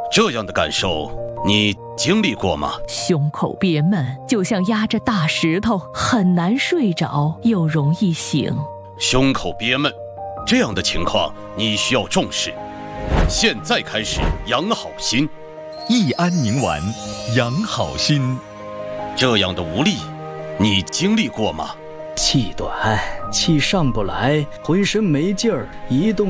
这样的感受你经历过吗？ 胸口憋闷，就像压着大石头，很难睡着，又容易醒。 胸口憋闷，这样的情况你需要重视。现在开始养好心。 益安宁丸，养好心。 这样的无力，你经历过吗？ 气短，气上不来，浑身没劲儿，一动